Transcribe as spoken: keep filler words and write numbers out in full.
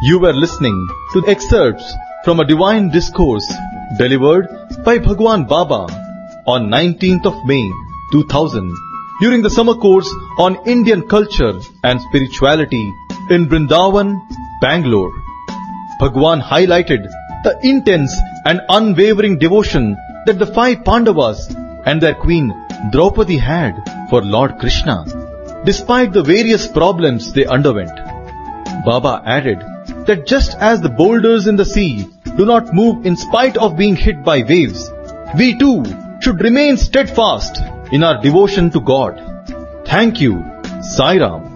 You were listening to excerpts from a divine discourse delivered by Bhagwan Baba on nineteenth of May two thousand during the summer course on Indian culture and spirituality in Vrindavan, Bangalore. Bhagwan highlighted the intense and unwavering devotion that the five Pandavas and their queen Draupadi had for Lord Krishna, despite the various problems they underwent. Baba added that just as the boulders in the sea do not move in spite of being hit by waves, we too should remain steadfast in our devotion to God. Thank you. Sai Ram.